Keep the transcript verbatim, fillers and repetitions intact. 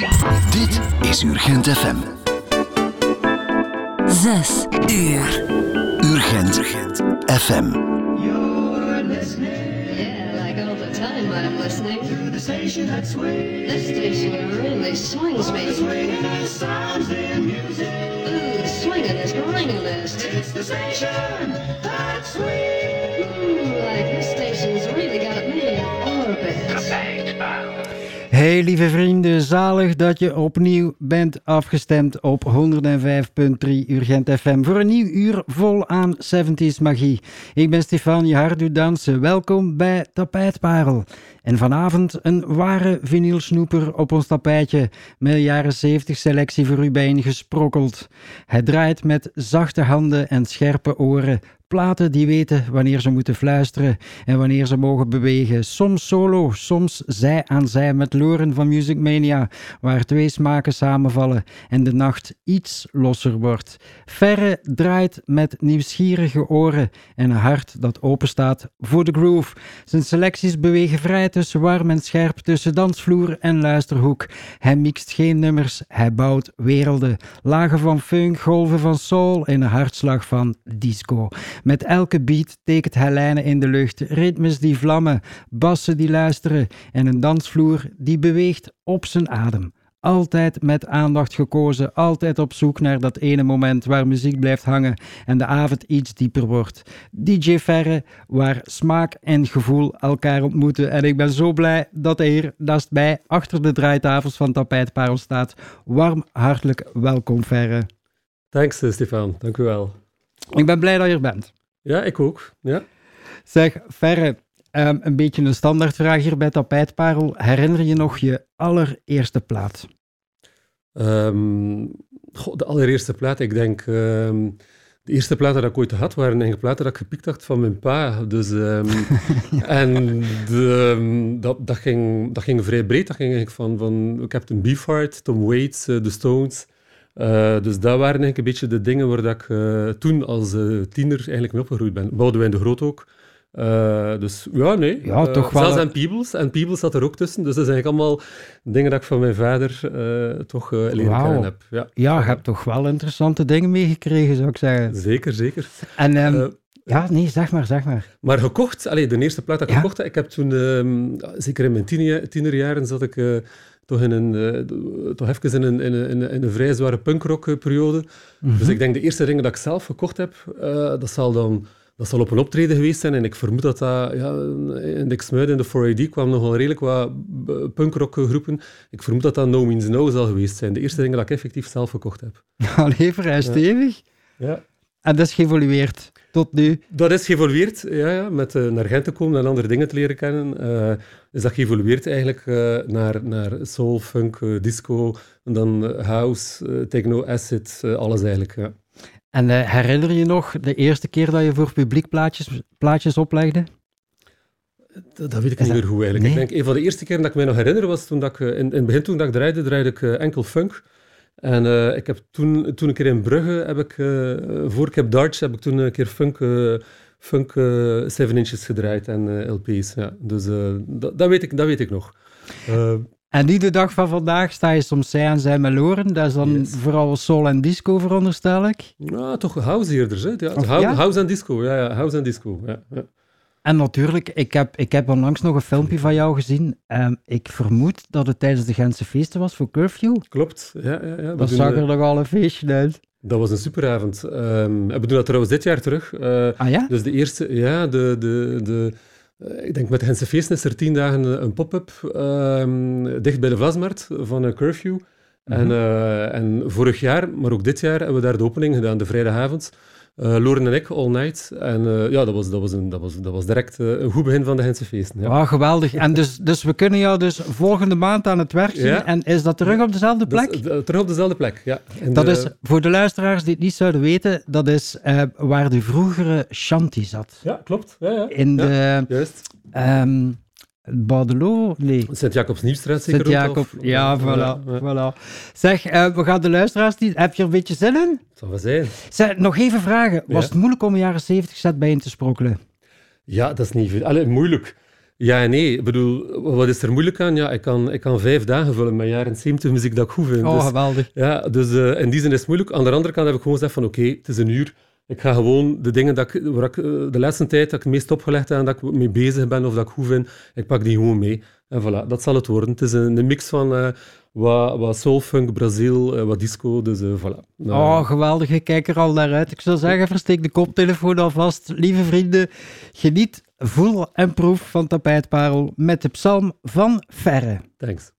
Dit is Urgent F M. Zes uur. Urgent F M. You're listening. Yeah, like all the time I'm listening. To the station that swings. This station really swings me. The swinging sounds in music. Ooh, the swingin'est, ringin'est. It's the station that swings. Ooh, like this station's really got me in orbit. Hey lieve vrienden, zalig dat je opnieuw bent afgestemd op honderdvijf komma drie Urgent F M voor een nieuw uur vol aan zeventies magie. Ik ben Stefan, je hart doet dansen. Welkom bij Tapijtparel. En vanavond een ware vinylsnoeper op ons tapijtje met jaren zeventig selectie voor u bijeengesprokkeld. Hij draait met zachte handen en scherpe oren. Platen die weten wanneer ze moeten fluisteren en wanneer ze mogen bewegen. Soms solo, soms zij aan zij met Loren van Music Mania, waar twee smaken samenvallen en de nacht iets losser wordt. Ferre draait met nieuwsgierige oren en een hart dat openstaat voor de groove. Zijn selecties bewegen vrij tussen warm en scherp, tussen dansvloer en luisterhoek. Hij mixt geen nummers, hij bouwt werelden. Lagen van funk, golven van soul en een hartslag van disco. Met elke beat tekent hij lijnen in de lucht, ritmes die vlammen, bassen die luisteren en een dansvloer die beweegt op zijn adem. Altijd met aandacht gekozen, altijd op zoek naar dat ene moment waar muziek blijft hangen en de avond iets dieper wordt. D J Ferre, waar smaak en gevoel elkaar ontmoeten. En ik ben zo blij dat hij hier naast mij achter de draaitafels van Tapijtparel staat. Warm, hartelijk welkom Ferre. Thanks Stefan, dank u wel. Ik ben blij dat je er bent. Ja, ik ook. Ja. Zeg, Ferre, um, een beetje een standaardvraag hier bij Tapijtparel. Herinner je nog je allereerste plaat? Um, goh, de allereerste plaat, ik denk... Um, de eerste platen dat ik ooit had, waren eigenlijk platen dat ik gepikt had van mijn pa. Dus, um, en de, um, dat, dat, ging, dat ging vrij breed. Dat ging eigenlijk van, van Captain Beefheart, Tom Waits, uh, The Stones... Uh, dus dat waren eigenlijk een beetje de dingen waar dat ik uh, toen als uh, tiener eigenlijk mee opgegroeid ben. Boudewijn de Groot ook. Uh, dus ja, nee. Ja, uh, toch wel. Zelfs en Peebles. En Peebles zat er ook tussen. Dus dat zijn eigenlijk allemaal dingen dat ik van mijn vader uh, toch uh, leren Wauw. kennen heb. Ja. Ja, je hebt toch wel interessante dingen meegekregen, zou ik zeggen. Zeker, zeker. En um, uh, ja, nee, zeg maar, zeg maar. Maar gekocht, allee, de eerste plaat dat ik ja? gekocht heb, ik heb toen, um, zeker in mijn tiener, tienerjaren, zat ik... Uh, toch, in een, uh, toch even in een, in, een, in een vrij zware punkrock-periode. Mm-hmm. Dus ik denk de eerste dingen dat ik zelf gekocht heb, uh, dat, zal dan, dat zal op een optreden geweest zijn. En ik vermoed dat dat... Ja, in de Xmuiden, in de four A D, kwamen nogal redelijk wat punkrockgroepen. Ik vermoed dat dat No Means No zal geweest zijn. De eerste dingen dat ik effectief zelf gekocht heb. Allee, vrij stevig. Ja. Ja. En dat is geëvolueerd tot nu? Dat is geëvolueerd, ja, ja, met uh, naar Gent te komen en andere dingen te leren kennen. Uh, is dat geëvolueerd eigenlijk uh, naar, naar soul, funk, uh, disco, en dan uh, house, uh, techno, acid, uh, alles eigenlijk. Ja. En uh, herinner je nog de eerste keer dat je voor publiek plaatjes, plaatjes oplegde? Dat, dat weet ik is niet dat... meer goed eigenlijk. Nee? Ik denk, een van de eerste keren dat ik mij nog herinner was toen dat ik, in, in het begin toen dat ik draaide, draaide ik uh, enkel funk. En uh, ik heb toen, toen een keer in Brugge, heb ik, uh, voor ik heb darts, heb ik toen een keer funk, uh, funk uh, seven inches gedraaid en uh, L P's. Ja. Dus uh, dat, dat, weet ik, dat weet ik nog. Uh, en nu de dag van vandaag sta je soms zij aan zij met Loren. Dat is dan yes. vooral soul en disco, veronderstel ik? Nou, toch house eerder. Hè? Ja, of, house, ja? house en disco. Ja, ja, house en disco. Ja, ja. En natuurlijk, ik heb, ik heb onlangs nog een filmpje van jou gezien. Um, ik vermoed dat het tijdens de Gentse feesten was voor Curfew. Klopt, ja. ja, ja. Dat zag er nogal een feestje uit. Dat was een superavond. Um, we doen dat trouwens dit jaar terug. Uh, ah ja? Dus de eerste, ja, de... de, de uh, ik denk met de Gentse feesten is er tien dagen een pop-up um, dicht bij de Vlasmarkt van uh, Curfew. Mm-hmm. En, uh, en vorig jaar, maar ook dit jaar, hebben we daar de opening gedaan, de vrijdagavond. Uh, Loren en ik, all night. En uh, ja, dat was, dat, was een, dat, was, dat was direct uh, een goed begin van de Gentse feesten. Ja. Oh, geweldig. En dus, dus we kunnen jou dus volgende maand aan het werk zien. Ja. En is dat terug op dezelfde plek? Dat is, uh, terug op dezelfde plek, ja. En dat de... is, voor de luisteraars die het niet zouden weten, dat is uh, waar de vroegere Shanty zat. Ja, klopt. Ja, ja. In ja, de... Juist. Um, Baudelot? Nee. Sint-Jacobs-Nieuwstraat zeker Sint-Jacob, ook? Of... ja, voilà, ja, ja. voilà. Zeg, uh, we gaan de luisteraars... Die... Heb je er een beetje zin in? Dat zal wel zijn. Zeg, nog even vragen. Was ja. het moeilijk om een jaren zeventig set bij in te sprokkelen? Ja, dat is niet veel. Allee, moeilijk. Ja en nee. Ik bedoel, wat is er moeilijk aan? Ja, ik kan, ik kan vijf dagen vullen met jaren zeventig muziek dat ik goed vind. Oh, dus, geweldig. ja, dus uh, in die zin is het moeilijk. Aan de andere kant heb ik gewoon gezegd van oké, okay, het is een uur. Ik ga gewoon de dingen dat ik, waar ik uh, de laatste tijd dat ik het meest opgelegd heb en dat ik mee bezig ben of dat ik goed vind, ik pak die gewoon mee. En voilà, dat zal het worden. Het is een, een mix van uh, wat, wat soul, funk, Brazil, uh, wat disco, dus uh, voilà. Uh, oh, geweldig. Ik kijk er al naar uit. Ik zou zeggen, versteek de koptelefoon alvast. Lieve vrienden, geniet, voel en proef van Tapijtparel met de psalm van Ferre. Thanks.